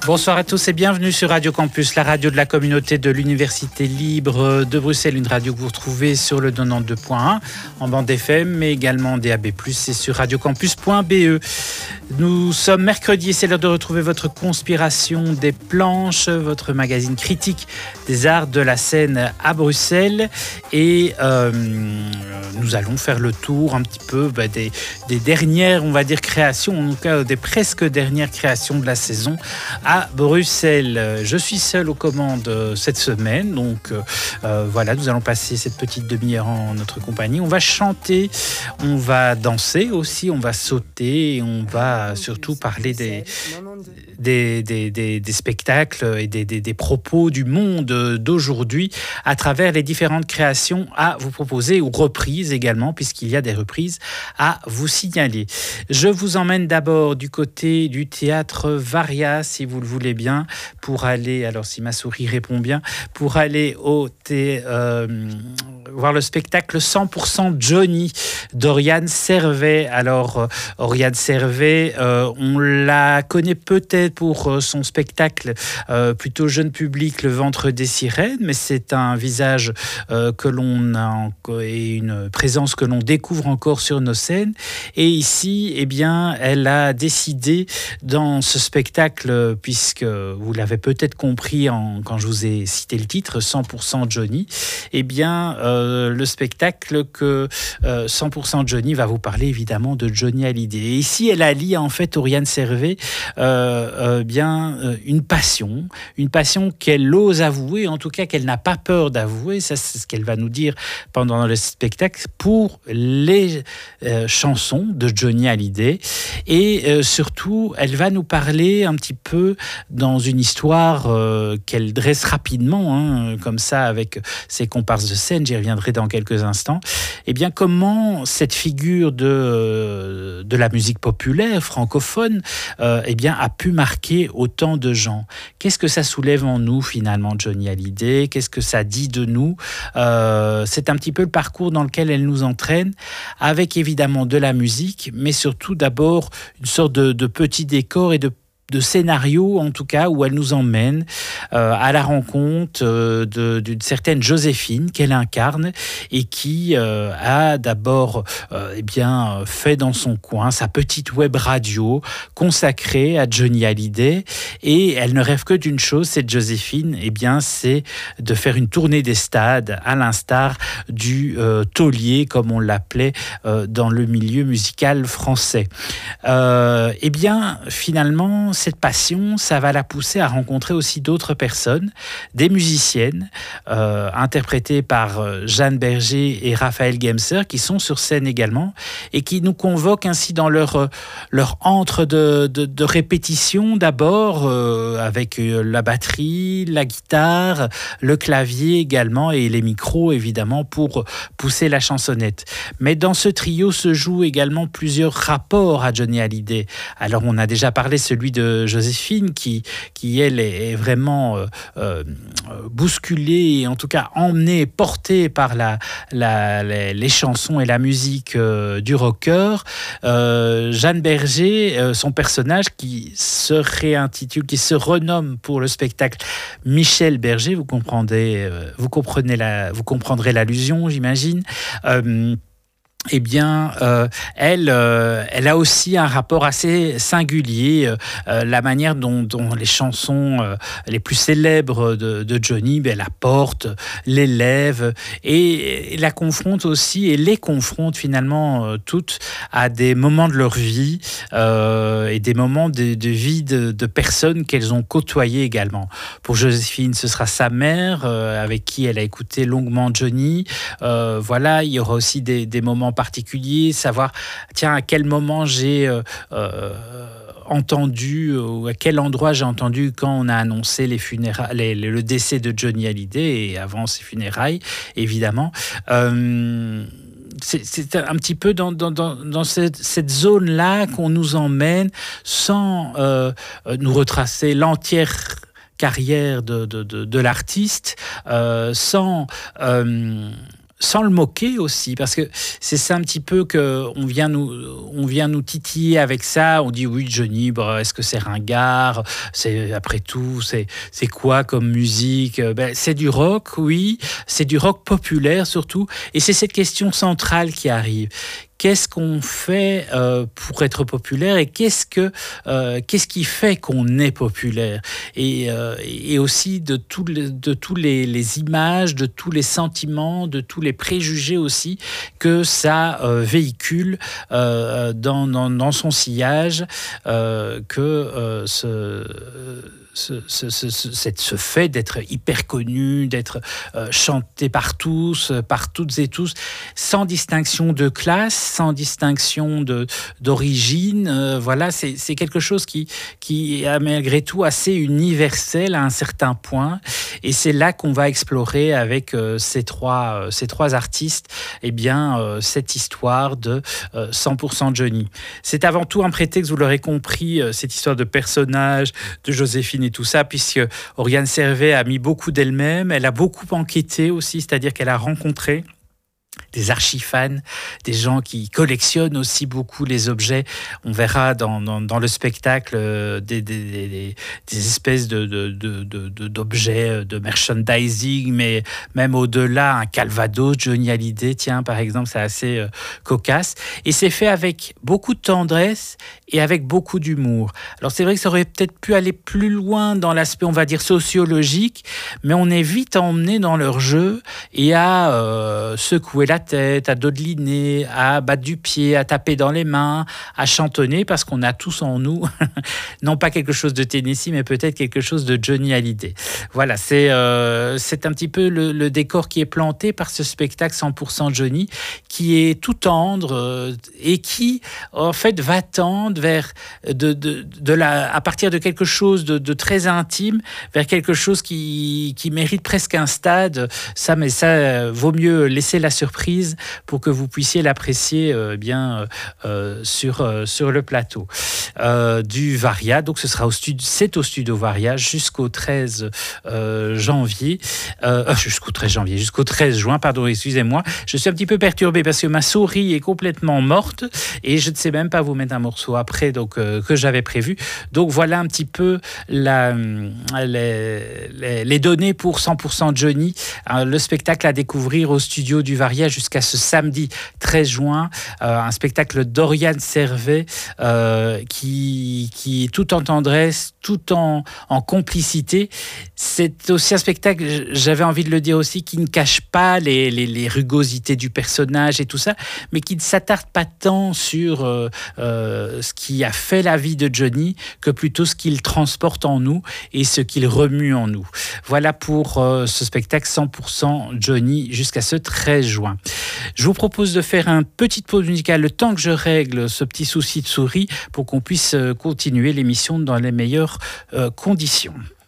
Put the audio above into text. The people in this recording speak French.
Bonsoir à tous et bienvenue sur Radio Campus, la radio de la communauté de l'Université libre de Bruxelles, une radio que vous retrouvez sur le 92.1 en bande FM, mais également en DAB+, et sur radiocampus.be. Nous sommes mercredi et c'est l'heure de retrouver votre Conspiration des planches, votre magazine critique des arts de la scène à Bruxelles. Et nous allons faire le tour un petit peu des dernières, on va dire, créations, en tout cas des presque dernières créations de la saison à Bruxelles. Je suis seul aux commandes cette semaine, donc voilà, nous allons passer cette petite demi-heure en notre compagnie. On va chanter, on va danser aussi, on va sauter et on va surtout parler des spectacles et des propos du monde d'aujourd'hui à travers les différentes créations à vous proposer, ou reprises également, puisqu'il y a des reprises à vous signaler. Je vous emmène d'abord du côté du théâtre Varia, si vous le voulez bien, pour aller, alors si ma souris répond bien, pour aller voir le spectacle 100% Johnny d'Oriane Servet. Alors, Oriane Servet, on la connaît peut-être pour son spectacle plutôt jeune public, Le ventre des sirènes, mais c'est un visage que l'on a et une présence que l'on découvre encore sur nos scènes. Et ici, eh bien, elle a décidé dans ce spectacle, puisque vous l'avez peut-être compris quand je vous ai cité le titre, 100% Johnny, eh bien, le spectacle que 100% Johnny va vous parler évidemment de Johnny Hallyday. Et ici, elle allie en fait, Oriane Servet, une passion qu'elle ose avouer, en tout cas qu'elle n'a pas peur d'avouer, ça c'est ce qu'elle va nous dire pendant le spectacle, pour les chansons de Johnny Hallyday. Et surtout, elle va nous parler un petit peu dans une histoire qu'elle dresse rapidement, comme ça, avec ses comparses de scène, j'y reviendrai dans quelques instants. Eh bien, comment cette figure de la musique populaire francophone a pu marquer autant de gens. Qu'est-ce que ça soulève en nous finalement, Johnny Hallyday? Qu'est-ce que ça dit de nous? C'est un petit peu le parcours dans lequel elle nous entraîne, avec évidemment de la musique, mais surtout d'abord une sorte de petit décor et de scénario, en tout cas, où elle nous emmène à la rencontre d'une certaine Joséphine qu'elle incarne et qui a d'abord fait dans son coin sa petite web radio consacrée à Johnny Hallyday, et elle ne rêve que d'une chose, cette Joséphine, c'est de faire une tournée des stades à l'instar du taulier, comme on l'appelait dans le milieu musical français. Finalement, cette passion, ça va la pousser à rencontrer aussi d'autres personnes, des musiciennes, interprétées par Jeanne Berger et Raphaël Gemser, qui sont sur scène également, et qui nous convoquent ainsi dans leur antre de répétition, d'abord, avec la batterie, la guitare, le clavier également, et les micros, évidemment, pour pousser la chansonnette. Mais dans ce trio se jouent également plusieurs rapports à Johnny Hallyday. Alors, on a déjà parlé celui de Joséphine, qui elle, est vraiment bousculée, et en tout cas emmenée, portée par les chansons et la musique du rocker. Jeanne Berger, son personnage qui se réintitule, qui se renomme pour le spectacle Michel Berger, vous comprendrez l'allusion, j'imagine. Elle a aussi un rapport assez singulier. La manière dont les chansons les plus célèbres de Johnny, la porte, l'élève, et la confronte aussi, et les confronte finalement toutes à des moments de leur vie et des moments de vie de personnes qu'elles ont côtoyées également. Pour Joséphine, ce sera sa mère avec qui elle a écouté longuement Johnny. Il y aura aussi des moments particulier, savoir à quel moment j'ai entendu, ou à quel endroit j'ai entendu quand on a annoncé les funérailles, le décès de Johnny Hallyday, et avant ses funérailles, évidemment. C'est un petit peu dans cette zone-là qu'on nous emmène, sans nous retracer l'entière carrière de l'artiste, sans sans le moquer aussi, parce que c'est ça un petit peu que on vient nous titiller avec ça. On dit oui, Johnny, est-ce que c'est ringard? C'est après tout, c'est quoi comme musique? C'est du rock, oui, c'est du rock populaire surtout, et c'est cette question centrale qui arrive. Qu'est-ce qu'on fait pour être populaire et qu'est-ce qui fait qu'on est populaire et aussi de tous les images, de tous les sentiments, de tous les préjugés aussi que ça véhicule dans son sillage, ce fait d'être hyper connu, d'être chanté par tous, par toutes et tous, sans distinction de classe, sans distinction d'origine. Voilà, c'est quelque chose qui est malgré tout assez universel à un certain point. Et c'est là qu'on va explorer avec ces trois artistes, cette histoire de 100% Johnny. C'est avant tout un prétexte, vous l'aurez compris, cette histoire de personnage, de Joséphine et tout ça, puisque Oriane Servet a mis beaucoup d'elle-même, elle a beaucoup enquêté aussi, c'est-à-dire qu'elle a rencontré des archifans, des gens qui collectionnent aussi beaucoup les objets. On verra dans le spectacle des espèces d'objets de merchandising, mais même au-delà, un Calvados, Johnny Hallyday, tiens, par exemple, c'est assez cocasse. Et c'est fait avec beaucoup de tendresse et avec beaucoup d'humour. Alors c'est vrai que ça aurait peut-être pu aller plus loin dans l'aspect, on va dire, sociologique, mais on est vite emmené dans leur jeu et à secouer la tête, à dodeliner, à battre du pied, à taper dans les mains, à chantonner, parce qu'on a tous en nous, non pas quelque chose de Tennessee, mais peut-être quelque chose de Johnny Hallyday. Voilà, c'est un petit peu le décor qui est planté par ce spectacle 100% Johnny, qui est tout tendre et qui, en fait, va tendre vers à partir de quelque chose de très intime, vers quelque chose qui mérite presque un stade. Ça vaut mieux laisser la surprise pour que vous puissiez l'apprécier sur le plateau du Varia. Donc ce sera au Studio Varia jusqu'au 13 janvier, jusqu'au 13 juin, pardon, excusez-moi. Je suis un petit peu perturbé parce que ma souris est complètement morte et je ne sais même pas vous mettre un morceau après que j'avais prévu. Donc voilà un petit peu les données pour 100% Johnny, le spectacle à découvrir au Studio du Varia jusqu'à ce samedi 13 juin, un spectacle d'Oriane Servet qui est tout en tendresse, tout en complicité. C'est aussi un spectacle, j'avais envie de le dire aussi, qui ne cache pas les rugosités du personnage et tout ça, mais qui ne s'attarde pas tant sur ce qui a fait la vie de Johnny que plutôt ce qu'il transporte en nous et ce qu'il remue en nous. Voilà pour ce spectacle 100% Johnny jusqu'à ce 13 juin. Je vous propose de faire une petite pause musicale le temps que je règle ce petit souci de souris pour qu'on puisse continuer l'émission dans les meilleures conditions.